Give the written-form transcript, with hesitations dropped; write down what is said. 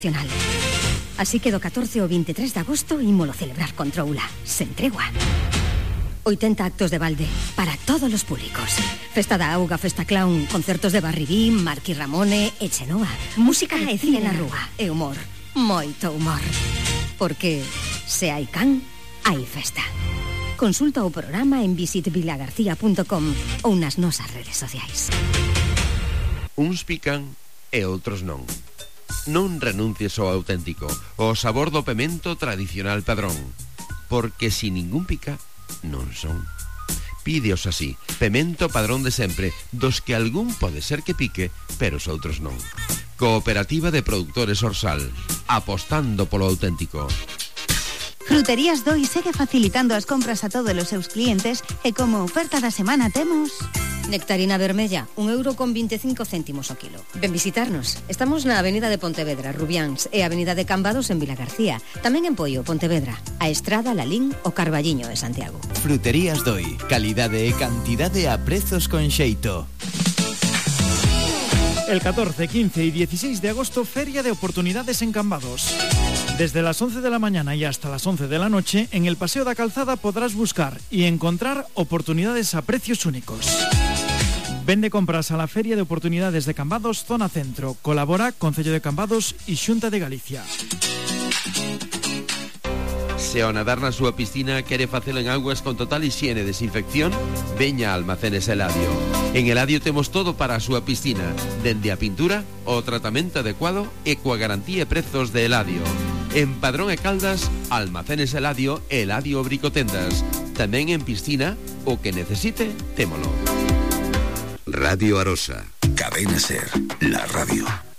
Así que do 14 ao 23 de agosto ímolo celebrar con troula, sen tregua. 80 actos de balde para todos os públicos. Festa da auga, festa clown, concertos de Barribín, Marqui Ramone e Chenoa. Música e cine na rúa. E humor, moito humor. Porque se hai can, hai festa. Consulta o programa en visitvilagarcía.com ou nas nosas redes sociais. Uns pican e outros non. Non renuncies ao auténtico, ao sabor do pemento tradicional Padrón, porque si ningún pica, non son. Pídeos así, pemento Padrón de sempre, dos que algún pode ser que pique, pero os outros non. Cooperativa de Productores Orsal, apostando polo auténtico. Fruterías Doi segue facilitando as compras a todos os seus clientes e como oferta da semana temos... Nectarina vermella, 1,25 € o kilo. Ven visitarnos. Estamos na Avenida de Pontevedra, Rubiáns, e Avenida de Cambados en Vilagarcía. Tamén en Poio, Pontevedra. A Estrada, Lalín, o Carballiño de Santiago. Fruterías Doi. Calidade e cantidade a prezos con xeito. El 14, 15 y 16 de agosto, Feria de Oportunidades en Cambados. Desde las 11 de la mañana y hasta las 11 de la noche, en el Paseo da Calzada podrás buscar y encontrar oportunidades a precios únicos. Vende compras a la Feria de Oportunidades de Cambados, Zona Centro. Colabora Concello de Cambados y Xunta de Galicia. Se ao nadar na súa piscina quere facelo en augas con total higiene e desinfección, veña a Almacenes Eladio. En Eladio temos todo para a súa piscina, dende a pintura, o tratamento adecuado e coa garantía e prezos de Eladio. En Padrón e Caldas, Almacenes Eladio e Eladio Bricotendas. Tamén en piscina, o que necesite, témolo. Radio Arosa, Cadena Ser, la radio.